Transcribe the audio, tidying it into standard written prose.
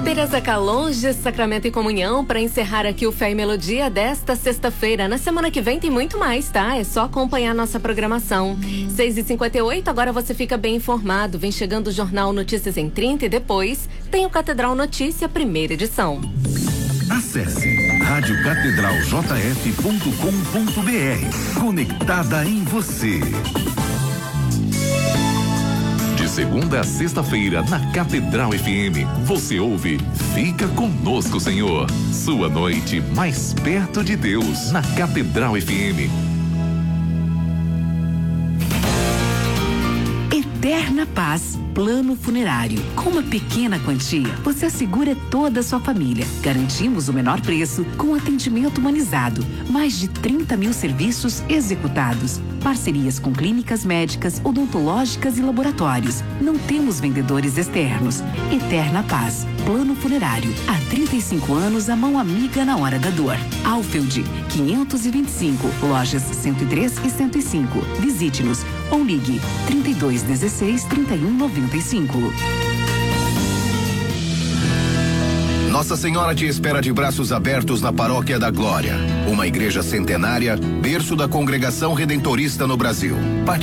Tereza Calonge, Sacramento e Comunhão, para encerrar aqui o Fé e Melodia desta sexta-feira. Na semana que vem tem muito mais, tá? É só acompanhar nossa programação. 6h58, agora você fica bem informado. Vem chegando o Jornal Notícias em 30 e depois tem o Catedral Notícia, primeira edição. Acesse radiocatedraljf.com.br. Conectada em você. De segunda a sexta-feira, na Catedral FM, você ouve Fica Conosco, Senhor. Sua noite mais perto de Deus, na Catedral FM. Eterna Paz, plano funerário. Com uma pequena quantia, você assegura toda a sua família. Garantimos o menor preço, com atendimento humanizado. Mais de 30 mil serviços executados. Parcerias com clínicas médicas, odontológicas e laboratórios. Não temos vendedores externos. Eterna Paz, plano funerário. Há 35 anos, a mão amiga na hora da dor. Alfeld, 525, lojas 103 e 105. Visite-nos ou ligue 3216-3195. Nossa Senhora te espera de braços abertos na Paróquia da Glória, uma igreja centenária, berço da congregação redentorista no Brasil.